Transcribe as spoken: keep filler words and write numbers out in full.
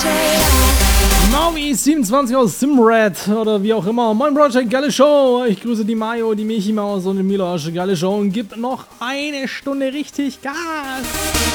Maui siebenundzwanzig aus Simrad oder wie auch immer. Moin Project, geile Show. Ich grüße die Mayo, die Michi Maus und den Milosch. Geile Show und gibt noch eine Stunde richtig Gas.